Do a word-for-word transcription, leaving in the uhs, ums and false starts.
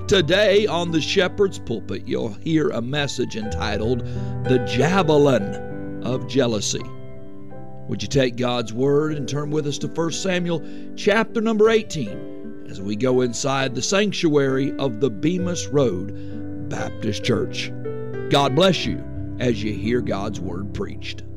Today on the Shepherd's Pulpit, you'll hear a message entitled, The Javelin of Jealousy. Would you take God's Word and turn with us to First Samuel chapter number eighteen as we go inside the sanctuary of the Bemis Road Baptist Church. God bless you as you hear God's Word preached.